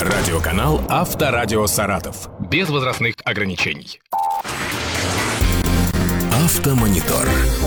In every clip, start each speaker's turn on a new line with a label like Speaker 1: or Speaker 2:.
Speaker 1: Радиоканал «Авторадио Саратов». Без возрастных ограничений. Автомонитор.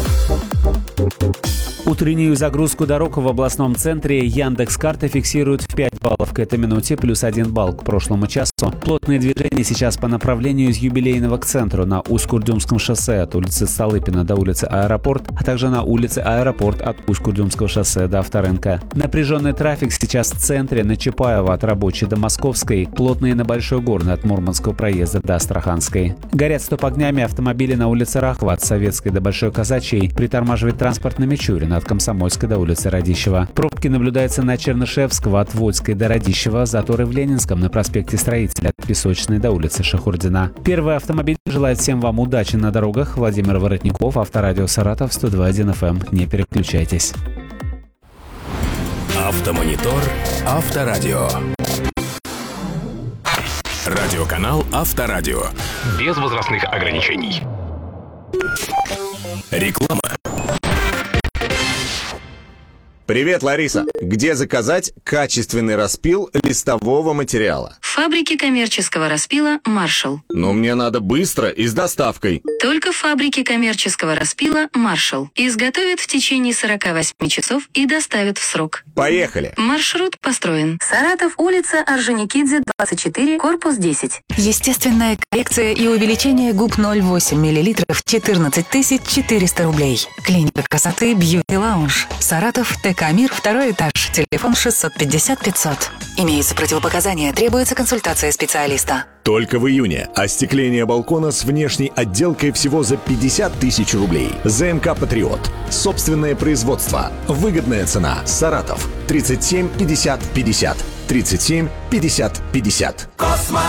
Speaker 2: Утреннюю загрузку дорог в областном центре Яндекс.Карта фиксирует в 5 баллов к этой минуте, плюс 1 балл к прошлому часу. Плотные движения сейчас по направлению из Юбилейного к центру на Усть-Курдюмском шоссе от улицы Столыпина до улицы Аэропорт, а также на улице Аэропорт от Усть-Курдюмского шоссе до Авторынка. Напряженный трафик сейчас в центре на Чапаева от Рабочей до Московской, плотные на Большой Горной от Мурманского проезда до Астраханской. Горят стоп-огнями автомобили на улице Рахова от Советской до Большой Казачьей, притормаживает транспорт на Мичурина от Комсомольской до улицы Радищева. Пробки наблюдаются на Чернышевского от Вольской до Радищева, заторы в Ленинском на проспекте Строителя от Песочной до улицы Шахурдина. Первый автомобиль желает всем вам удачи на дорогах. Владимир Воротников, Авторадио Саратов, 102.1 FM. Не переключайтесь.
Speaker 1: Автомонитор. Авторадио. Радиоканал «Авторадио». Без возрастных ограничений. Реклама.
Speaker 3: Привет, Лариса. Где заказать качественный распил листового материала?
Speaker 4: В фабрике коммерческого распила «Маршал».
Speaker 3: Но мне надо быстро и с доставкой.
Speaker 4: Только в фабрике коммерческого распила «Маршал». Изготовят в течение 48 часов и доставят в срок.
Speaker 3: Поехали.
Speaker 4: Маршрут построен. Саратов, улица Орджоникидзе, 24, корпус 10.
Speaker 5: Естественная коррекция и увеличение губ 0,8 мл, 14 400 рублей. Клиника красоты Beauty Lounge. Саратов, ТК «Мир», 2 этаж. Телефон 650 500. Имеются противопоказания, требуется консультация специалиста.
Speaker 3: Только в июне. Остекление балкона с внешней отделкой всего за 50 тысяч рублей. ЗМК «Патриот». Собственное производство. Выгодная цена. Саратов. 37 50 50. 37 50 50.